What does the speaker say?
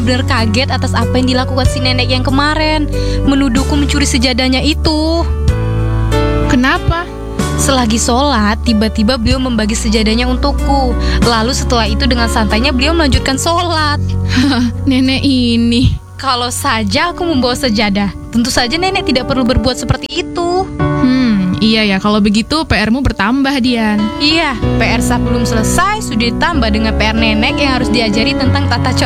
benar-benar kaget atas apa yang dilakukan si nenek yang kemarin, menuduhku mencuri sejadahnya itu. Kenapa? Selagi sholat, tiba-tiba beliau membagi sejadahnya untukku. Lalu setelah itu dengan santainya beliau melanjutkan sholat. Nenek ini. Kalau saja aku membawa sejadah, tentu saja nenek tidak perlu berbuat seperti itu. Iya ya, kalau begitu PR-mu bertambah, Dian. Iya, PR saya belum selesai, sudah ditambah dengan PR nenek yang harus diajari tentang tata cara